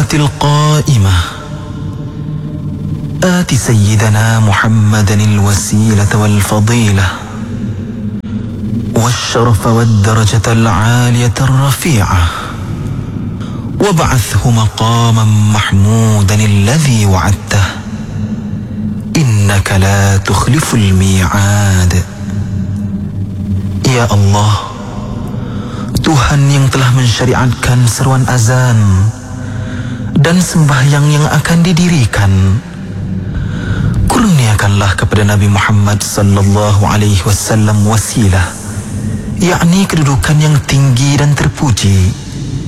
الصلاة القائمة آت سيدنا محمدا الوسيلة والفضيلة والشرف والدرجة العالية الرفيعة وابعثه مقاما محمودا الذي وعدته إنك لا تخلف الميعاد. Ya Allah, Tuhan yang telah mensyariatkan seruan azan dan sembahyang yang akan didirikan, kurniakanlah kepada Nabi Muhammad sallallahu alaihi wasallam wasilah, yakni kedudukan yang tinggi dan terpuji,